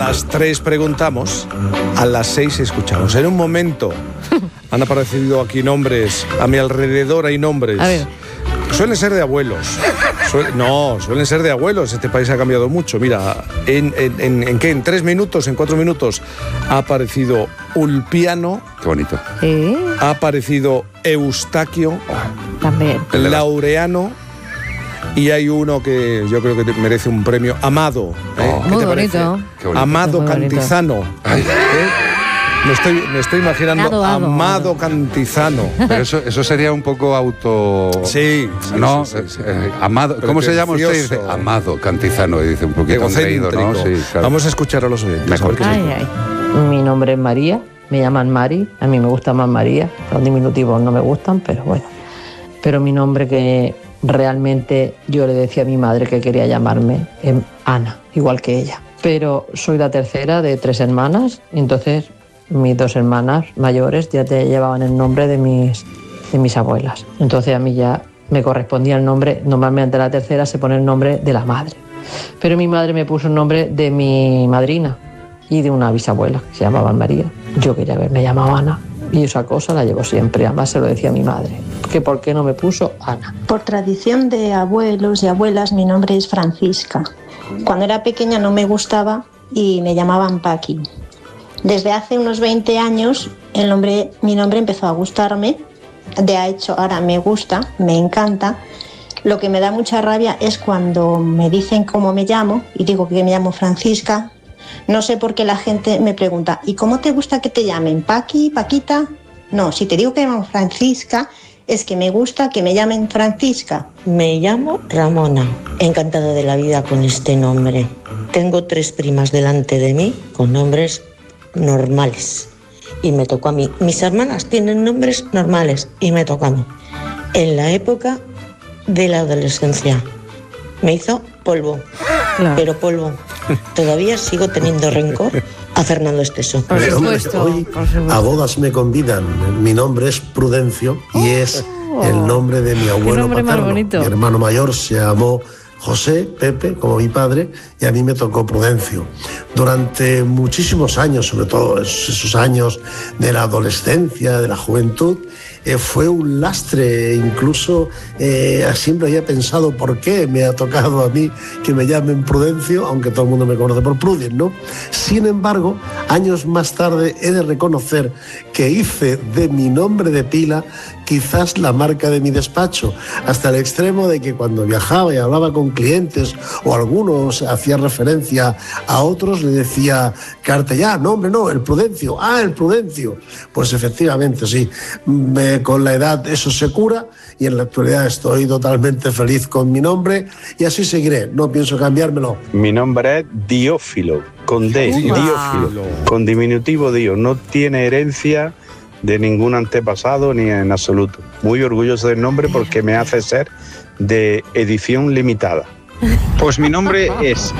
las 3 preguntamos, a las 6 escuchamos. En un momento han aparecido aquí nombres, a mi alrededor hay nombres. A ver. Suelen ser de abuelos. Suelen ser de abuelos. Este país ha cambiado mucho. Mira, ¿en qué? En 3 minutos, en 4 minutos ha aparecido Ulpiano. Qué bonito. Ha aparecido Eustaquio. También. Laureano. Y hay uno que yo creo que merece un premio, Amado. ¿Qué Muy te parece? bonito. Qué bonito. Amado Muy bonito. Cantizano. Me estoy imaginando Amado Cantizano. Pero eso sería un poco auto... Sí. ¿No? Sí. Amado. ¿Cómo se llama usted? Pretencioso. Dice, Amado Cantizano, y dice un poquito engreído, ¿no? Egocéntrico. Sí, claro. Vamos a escuchar a los oyentes. Mejor. A ver qué se Ay. Mi nombre es María, me llaman Mari, a mí me gusta más María, los diminutivos no me gustan, pero bueno. Pero mi nombre que realmente yo le decía a mi madre que quería llamarme es Ana, igual que ella. Pero soy la tercera de 3 hermanas, y entonces mis 2 hermanas mayores ya te llevaban el nombre de mis abuelas. Entonces a mí ya me correspondía el nombre, normalmente la tercera se pone el nombre de la madre. Pero mi madre me puso el nombre de mi madrina y de una bisabuela que se llamaba María. Yo quería haberme llamado Ana y esa cosa la llevo siempre. Además se lo decía a mi madre, que por qué no me puso Ana. Por tradición de abuelos y abuelas, mi nombre es Francisca. Cuando era pequeña no me gustaba y me llamaban Paqui. Desde hace unos 20 años mi nombre empezó a gustarme. De hecho, ahora me gusta, me encanta. Lo que me da mucha rabia es cuando me dicen cómo me llamo y digo que me llamo Francisca. No sé por qué la gente me pregunta, ¿y cómo te gusta que te llamen? ¿Paqui? ¿Paquita? No, si te digo que me llamo Francisca, es que me gusta que me llamen Francisca. Me llamo Ramona, encantada de la vida con este nombre. Tengo 3 primas delante de mí con nombres normales y me tocó a mí. Mis hermanas tienen nombres normales y me tocó a mí. En la época de la adolescencia me hizo polvo, Claro. pero polvo. Todavía sigo teniendo rencor a Fernando Esteso. Por supuesto. Hoy por supuesto. a bodas me convidan. Mi nombre es Prudencio y es el nombre de mi abuelo nombre más paterno. bonito. Mi hermano mayor se llamó José, Pepe, como mi padre, y a mí me tocó Prudencio. Durante muchísimos años, sobre todo esos años de la adolescencia, de la juventud, fue un lastre. Incluso siempre había pensado por qué me ha tocado a mí que me llamen Prudencio, aunque todo el mundo me conoce por Prudence, ¿no? Sin embargo, años más tarde he de reconocer que hice de mi nombre de pila quizás la marca de mi despacho, hasta el extremo de que cuando viajaba y hablaba con clientes o algunos hacía referencia a otros, le decía Cartellá, no hombre, no, el Prudencio, el Prudencio. Pues efectivamente, sí, con la edad eso se cura y en la actualidad estoy totalmente feliz con mi nombre y así seguiré, no pienso cambiármelo. Mi nombre es Diófilo, con D, Diófilo, con diminutivo Dio, no tiene herencia de ningún antepasado ni en absoluto. Muy orgulloso del nombre porque me hace ser de edición limitada. Pues mi nombre es